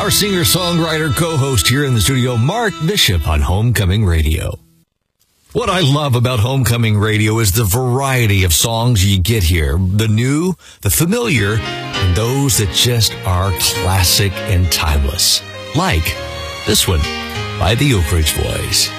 our singer-songwriter co-host here in the studio, Mark Bishop on Homecoming Radio. What I love about Homecoming Radio is the variety of songs you get here. The new, the familiar, and those that just are classic and timeless. Like this one by the Oak Ridge Boys.